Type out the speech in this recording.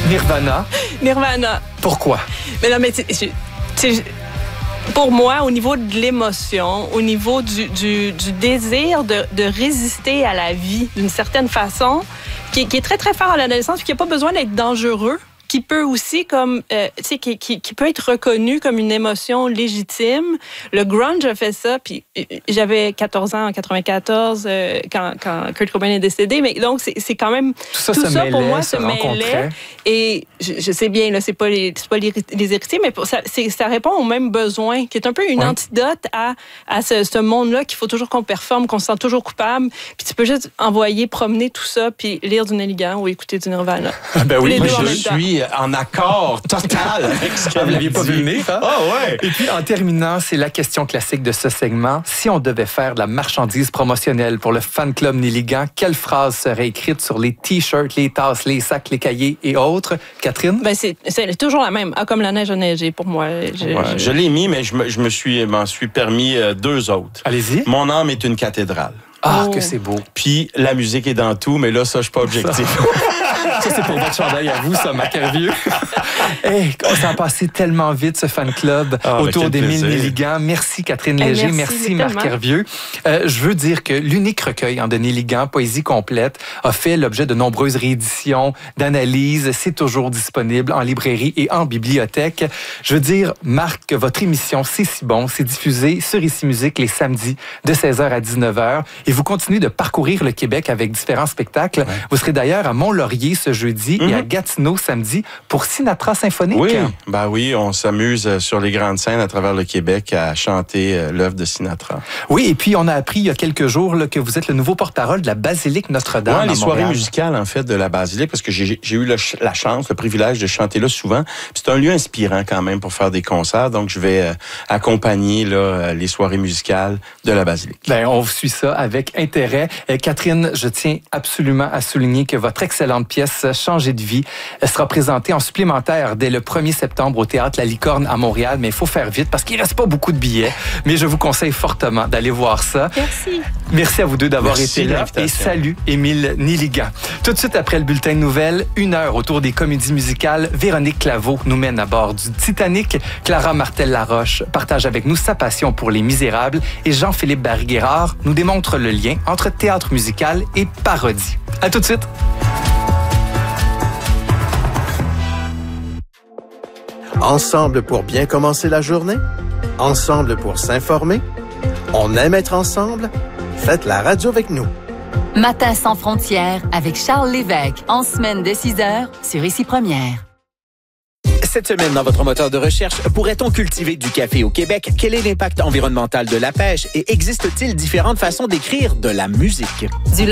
Nirvana. Nirvana. Pourquoi? Mais non, mais pour moi, au niveau de l'émotion, au niveau du désir de résister à la vie d'une certaine façon, qui est très, très fort à l'adolescence, qui n'a pas besoin d'être dangereux, qui peut aussi qui peut être reconnu comme une émotion légitime. Le grunge a fait ça, puis j'avais 14 ans en 94 quand Kurt Cobain est décédé, mais donc c'est quand même tout ça pour moi se mêlait. Et je sais bien là, c'est pas les héritiers, mais ça répond aux mêmes besoins, qui est un peu une antidote à ce monde-là qu'il faut toujours qu'on performe, qu'on se sent toujours coupable, puis tu peux juste envoyer promener tout ça, puis lire du Nelly Gant ou écouter du Nirvana. Ben oui, moi je suis en accord total avec ce que vous l'aviez pas vu venir, hein? Ah ouais! Et puis, en terminant, c'est la question classique de ce segment. Si on devait faire de la marchandise promotionnelle pour le fan club Nelly Gant, quelle phrase serait écrite sur les t-shirts, les tasses, les sacs, les cahiers et autres? Catherine? Ben c'est toujours la même. Ah, comme la neige a neigé pour moi. Je l'ai mis, mais je m'en suis permis deux autres. Allez-y. Mon âme est une cathédrale. Ah, que c'est beau. Puis la musique est dans tout, mais là, ça, je suis pas objectif. Ça, c'est pour votre chandail à vous, ça, Macarvieux. Hey, ça a passé tellement vite, ce fan club autour d'Émile Nelly Gant. Merci, Catherine Léger. Merci Marc Hervieux. Je veux dire que l'unique recueil de Nelly Gant, Poésie complète, a fait l'objet de nombreuses rééditions, d'analyses. C'est toujours disponible en librairie et en bibliothèque. Je veux dire, Marc, que votre émission C'est si bon, c'est diffusé sur Ici Musique les samedis de 16h à 19h. Et vous continuez de parcourir le Québec avec différents spectacles. Ouais. Vous serez d'ailleurs à Mont-Laurier ce jeudi et à Gatineau samedi pour Sinatra symphonique. Oui, ben oui, on s'amuse sur les grandes scènes à travers le Québec à chanter l'œuvre de Sinatra. Oui, et puis on a appris il y a quelques jours là, que vous êtes le nouveau porte-parole de la Basilique Notre-Dame. Oui, les soirées musicales en fait de la Basilique, parce que j'ai eu la chance, le privilège de chanter là souvent. Puis c'est un lieu inspirant quand même pour faire des concerts, donc je vais accompagner là, les soirées musicales de la Basilique. Ben, on suit ça avec intérêt. Catherine, je tiens absolument à souligner que votre excellente pièce Changer de vie sera présentée en supplémentaire dès le 1er septembre au Théâtre La Licorne à Montréal, mais il faut faire vite parce qu'il ne reste pas beaucoup de billets. Mais je vous conseille fortement d'aller voir ça. Merci. Merci à vous deux d'avoir été là. Et salut, Émile Nelly Gant. Tout de suite après le bulletin de nouvelles, 1 heure autour des comédies musicales, Véronique Claveau nous mène à bord du Titanic. Clara Martel-Laroche partage avec nous sa passion pour Les Misérables et Jean-Philippe Barry-Guérard nous démontre le lien entre théâtre musical et parodie. À tout de suite. Ensemble pour bien commencer la journée? Ensemble pour s'informer? On aime être ensemble? Faites la radio avec nous. Matin sans frontières avec Charles Lévesque, en semaine de 6h sur Ici Première. Cette semaine, dans votre moteur de recherche, pourrait-on cultiver du café au Québec? Quel est l'impact environnemental de la pêche? Et existe-t-il différentes façons d'écrire de la musique? Du